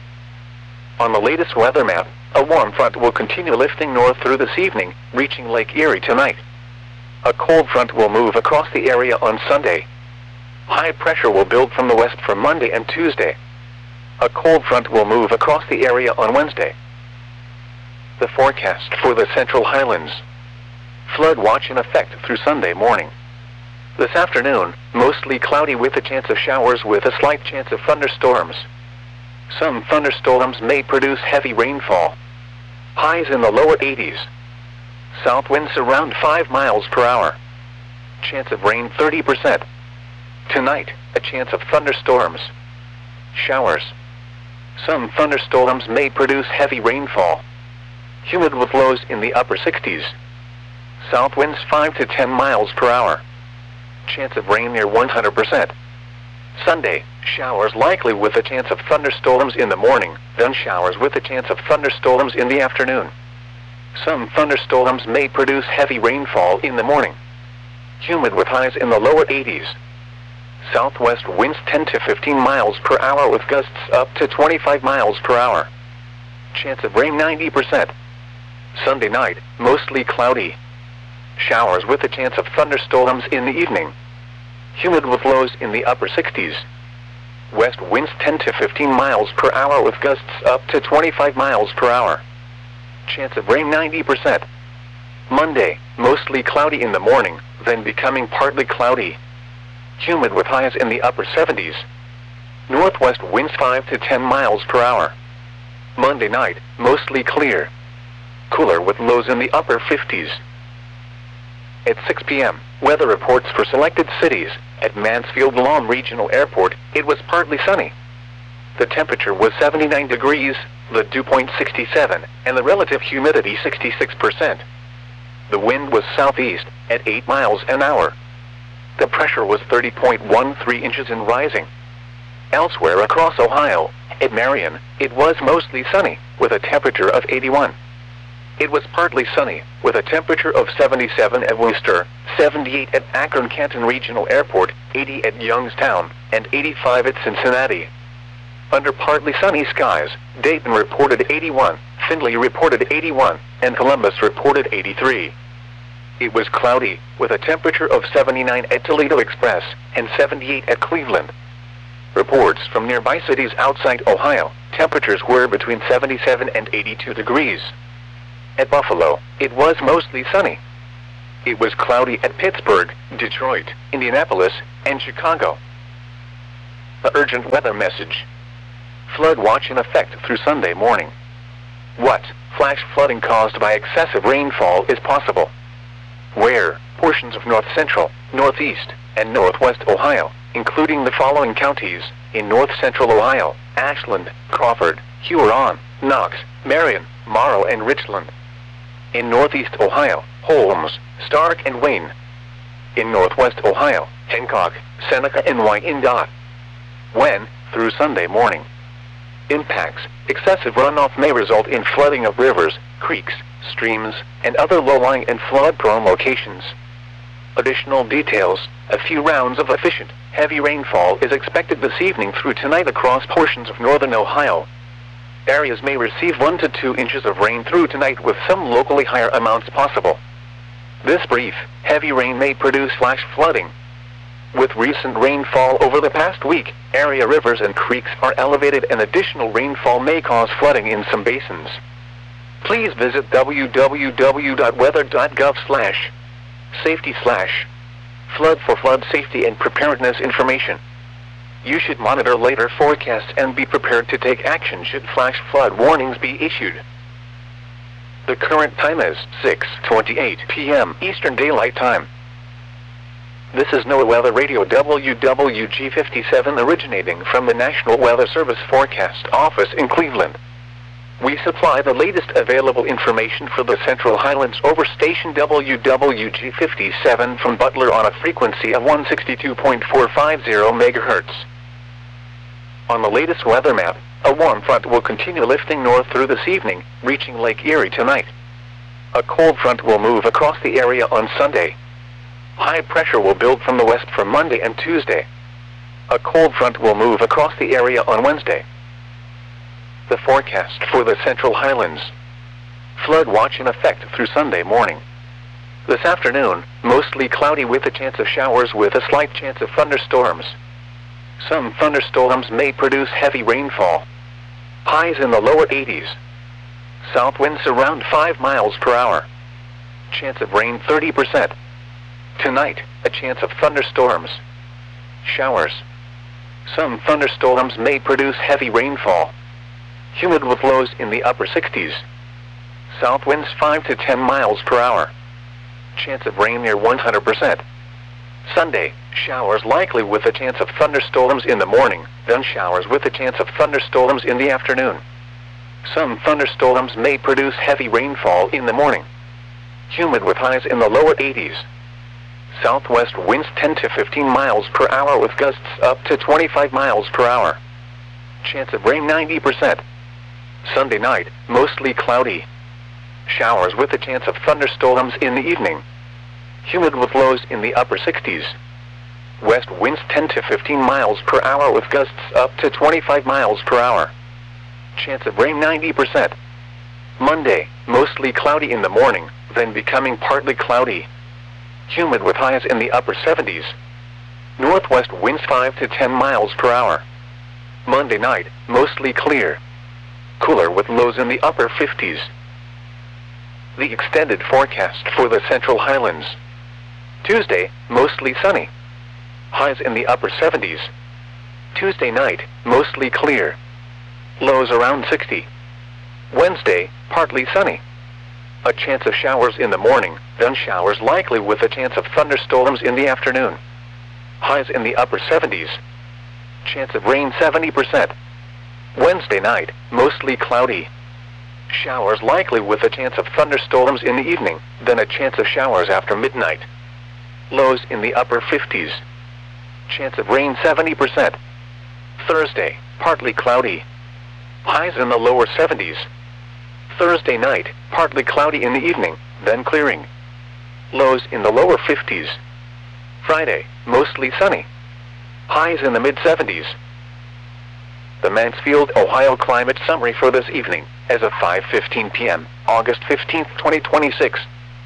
On the latest weather map, a warm front will continue lifting north through this evening, reaching Lake Erie tonight. A cold front will move across the area on Sunday. High pressure will build from the west for Monday and Tuesday. A cold front will move across the area on Wednesday. The forecast for the Central Highlands. Flood watch in effect through Sunday morning. This afternoon, mostly cloudy with a chance of showers with a slight chance of thunderstorms. Some thunderstorms may produce heavy rainfall. Highs in the lower 80s. South winds around 5 miles per hour. Chance of rain 30%. Tonight, a chance of thunderstorms. Showers. Some thunderstorms may produce heavy rainfall. Humid with lows in the upper 60s. South winds 5 to 10 miles per hour. Chance of rain near 100%. Sunday, showers likely with a chance of thunderstorms in the morning, then showers with a chance of thunderstorms in the afternoon. Some thunderstorms may produce heavy rainfall in the morning. Humid with highs in the lower 80s. Southwest winds 10 to 15 miles per hour with gusts up to 25 miles per hour. Chance of rain 90%. Sunday night, mostly cloudy. Showers with a chance of thunderstorms in the evening. Humid with lows in the upper 60s. West winds 10 to 15 miles per hour with gusts up to 25 miles per hour. Chance of rain 90%. Monday, mostly cloudy in the morning, then becoming partly cloudy. Humid with highs in the upper 70s. Northwest winds 5 to 10 miles per hour. Monday night, mostly clear. Cooler with lows in the upper 50s. At 6 p.m., weather reports for selected cities. At Mansfield Lawn Regional Airport, it was partly sunny. The temperature was 79 degrees, the dew point 67, and the relative humidity 66%. The wind was southeast, at 8 miles an hour. The pressure was 30.13 inches and rising. Elsewhere across Ohio, at Marion, it was mostly sunny, with a temperature of 81. It was partly sunny, with a temperature of 77 at Worcester, 78 at Akron-Canton Regional Airport, 80 at Youngstown, and 85 at Cincinnati. Under partly sunny skies, Dayton reported 81, Findlay reported 81, and Columbus reported 83. It was cloudy, with a temperature of 79 at Toledo Express, and 78 at Cleveland. Reports from nearby cities outside Ohio, temperatures were between 77 and 82 degrees. At Buffalo, it was mostly sunny. It was cloudy at Pittsburgh, Detroit, Indianapolis, and Chicago. The urgent weather message. Flood watch in effect through Sunday morning. What? Flash flooding caused by excessive rainfall is possible. Where? Portions of north central, northeast, and northwest Ohio, including the following counties: in north central Ohio, Ashland, Crawford, Huron, Knox, Marion, Morrow, and Richland. In northeast Ohio, Holmes, Stark, and Wayne. In northwest Ohio, Hancock, Seneca, and Wyandotte. When? Through Sunday morning. Impacts. Excessive runoff may result in flooding of rivers, creeks, streams, and other low-lying and flood-prone locations. Additional details. A few rounds of efficient, heavy rainfall is expected this evening through tonight across portions of northern Ohio. Areas may receive 1 to 2 inches of rain through tonight, with some locally higher amounts possible. This brief, heavy rain may produce flash flooding. With recent rainfall over the past week, area rivers and creeks are elevated, and additional rainfall may cause flooding in some basins. Please visit www.weather.gov/safety/flood for flood safety and preparedness information. You should monitor later forecasts and be prepared to take action should flash flood warnings be issued. The current time is 6:28 p.m. Eastern Daylight Time. This is NOAA Weather Radio WWG57 originating from the National Weather Service Forecast Office in Cleveland. We supply the latest available information for the Central Highlands over station WWG57 from Butler on a frequency of 162.450 MHz. On the latest weather map, a warm front will continue lifting north through this evening, reaching Lake Erie tonight. A cold front will move across the area on Sunday. High pressure will build from the west for Monday and Tuesday. A cold front will move across the area on Wednesday. The forecast for the Central Highlands. Flood watch in effect through Sunday morning. This afternoon, mostly cloudy with a chance of showers with a slight chance of thunderstorms. Some thunderstorms may produce heavy rainfall. Highs in the lower 80s. South winds around 5 miles per hour. Chance of rain 30%. Tonight, a chance of thunderstorms. Showers. Some thunderstorms may produce heavy rainfall. Humid with lows in the upper 60s. South winds 5 to 10 miles per hour. Chance of rain near 100%. Sunday, showers likely with a chance of thunderstorms in the morning, then showers with a chance of thunderstorms in the afternoon. Some thunderstorms may produce heavy rainfall in the morning. Humid with highs in the lower 80s. Southwest winds 10 to 15 miles per hour with gusts up to 25 miles per hour. Chance of rain 90%. Sunday night, mostly cloudy. Showers with a chance of thunderstorms in the evening. Humid with lows in the upper 60s. West winds 10 to 15 miles per hour with gusts up to 25 miles per hour. Chance of rain 90%. Monday, mostly cloudy in the morning, then becoming partly cloudy. Humid with highs in the upper 70s. Northwest winds 5 to 10 miles per hour. Monday night, mostly clear. Cooler with lows in the upper 50s. The extended forecast for the Central Highlands. Tuesday, mostly sunny. Highs in the upper 70s. Tuesday night, mostly clear. Lows around 60. Wednesday, partly sunny. A chance of showers in the morning, then showers likely with a chance of thunderstorms in the afternoon. Highs in the upper 70s. Chance of rain 70%. Wednesday night, mostly cloudy. Showers likely with a chance of thunderstorms in the evening, then a chance of showers after midnight. Lows in the upper 50s. Chance of rain 70%. Thursday, partly cloudy. Highs in the lower 70s. Thursday night, partly cloudy in the evening, then clearing. Lows in the lower 50s. Friday, mostly sunny. Highs in the mid-70s. The Mansfield, Ohio climate summary for this evening, as of 5:15 p.m., August 15, 2026.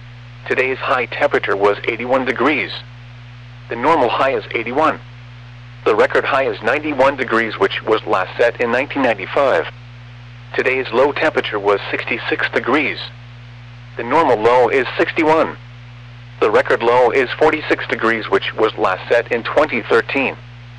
Today's high temperature was 81 degrees. The normal high is 81. The record high is 91 degrees, which was last set in 1995. Today's low temperature was 66 degrees. The normal low is 61. The record low is 46 degrees, which was last set in 2013.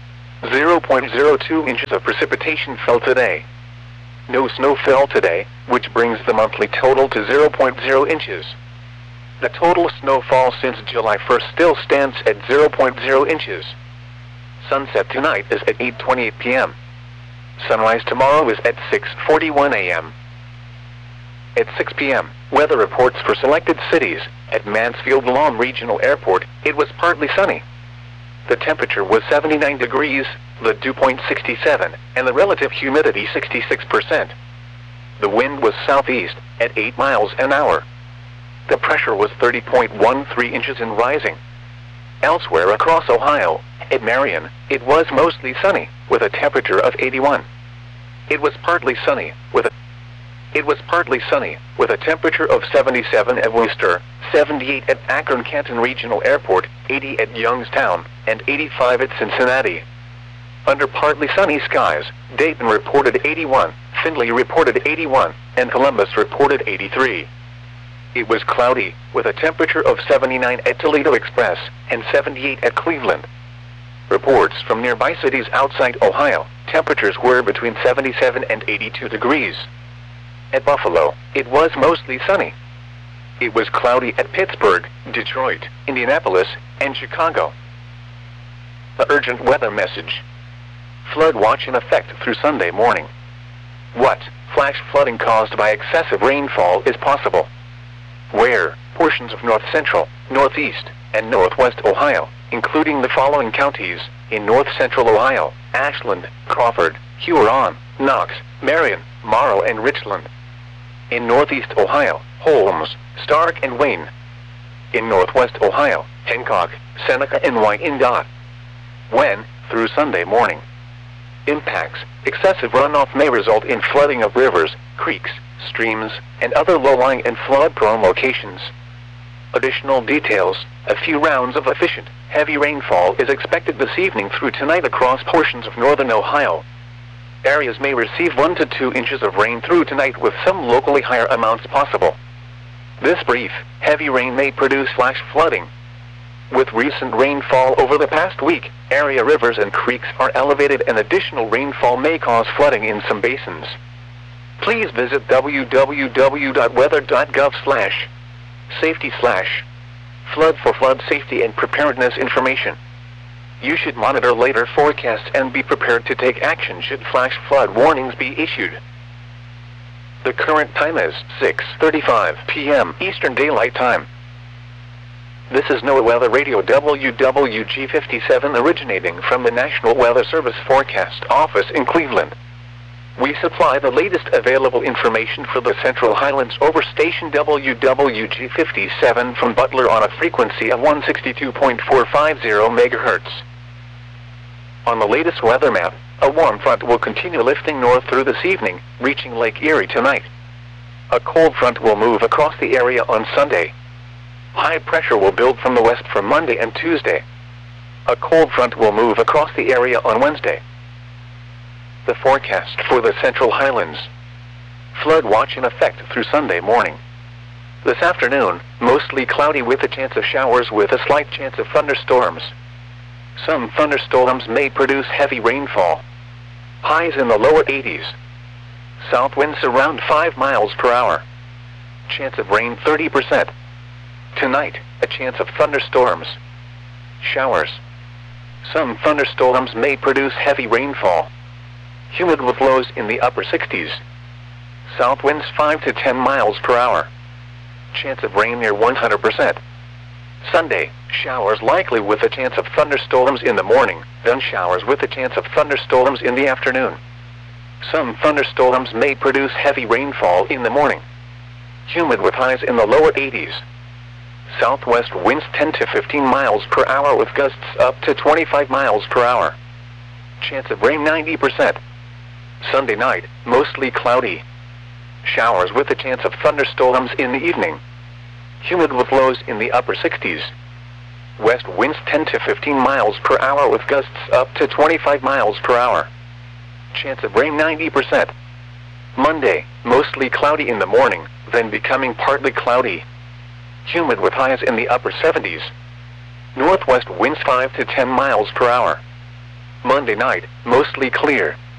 0.02 inches of precipitation fell today. No snow fell today, which brings the monthly total to 0.0 inches. The total snowfall since July 1st still stands at 0.0 inches. Sunset tonight is at 8:28 p.m. Sunrise tomorrow is at 6:41 a.m. At 6 p.m., weather reports for selected cities. At Mansfield Lawn Regional Airport, it was partly sunny. The temperature was 79 degrees, the dew point 67, and the relative humidity 66%. The wind was southeast, at 8 miles an hour. The pressure was 30.13 inches and rising. Elsewhere across Ohio, at Marion, it was mostly sunny, with a temperature of 81. It was partly sunny, with a temperature of 77 at Worcester, 78 at Akron-Canton Regional Airport, 80 at Youngstown, and 85 at Cincinnati. Under partly sunny skies, Dayton reported 81, Findlay reported 81, and Columbus reported 83. It was cloudy, with a temperature of 79 at Toledo Express, and 78 at Cleveland. Reports from nearby cities outside Ohio, temperatures were between 77 and 82 degrees. At Buffalo, it was mostly sunny. It was cloudy at Pittsburgh, Detroit, Indianapolis, and Chicago. The urgent weather message. Flood watch in effect through Sunday morning. What? Flash flooding caused by excessive rainfall is possible. Where? Portions of north central, northeast, and northwest Ohio, including the following counties: in north central Ohio, Ashland, Crawford, Huron, Knox, Marion, Morrow, and Richland. In northeast Ohio, Holmes, Stark, and Wayne. In northwest Ohio, Hancock, Seneca, and Wyandotte. When? Through Sunday morning. Impacts. Excessive runoff may result in flooding of rivers, creeks, streams, and other low-lying and flood-prone locations. Additional details. A few rounds of efficient, heavy rainfall is expected this evening through tonight across portions of northern Ohio. Areas may receive 1 to 2 inches of rain through tonight, with some locally higher amounts possible. This brief, heavy rain may produce flash flooding. With recent rainfall over the past week, area rivers and creeks are elevated, and additional rainfall may cause flooding in some basins. Please visit www.weather.gov/safety/flood for flood safety and preparedness information. You should monitor later forecasts and be prepared to take action should flash flood warnings be issued. The current time is 6:35 p.m. Eastern Daylight Time. This is NOAA Weather Radio WWG57 originating from the National Weather Service Forecast Office in Cleveland. We supply the latest available information for the Central Highlands over station WWG57 from Butler on a frequency of 162.450 MHz. On the latest weather map, a warm front will continue lifting north through this evening, reaching Lake Erie tonight. A cold front will move across the area on Sunday. High pressure will build from the west for Monday and Tuesday. A cold front will move across the area on Wednesday. The forecast for the Central Highlands. Flood watch in effect through Sunday morning. This afternoon, mostly cloudy with a chance of showers with a slight chance of thunderstorms. Some thunderstorms may produce heavy rainfall. Highs in the lower 80s. South winds around 5 miles per hour. Chance of rain 30%. Tonight, a chance of thunderstorms. Showers. Some thunderstorms may produce heavy rainfall. Humid with lows in the upper 60s. South winds 5 to 10 miles per hour. Chance of rain near 100%. Sunday, showers likely with a chance of thunderstorms in the morning, then showers with a chance of thunderstorms in the afternoon. Some thunderstorms may produce heavy rainfall in the morning. Humid with highs in the lower 80s. Southwest winds 10 to 15 miles per hour with gusts up to 25 miles per hour. Chance of rain 90%. Sunday night, mostly cloudy. Showers with a chance of thunderstorms in the evening. Humid with lows in the upper 60s. West winds 10 to 15 miles per hour with gusts up to 25 miles per hour. Chance of rain 90%. Monday, mostly cloudy in the morning, then becoming partly cloudy. Humid with highs in the upper 70s. Northwest winds 5 to 10 miles per hour. Monday night, mostly clear.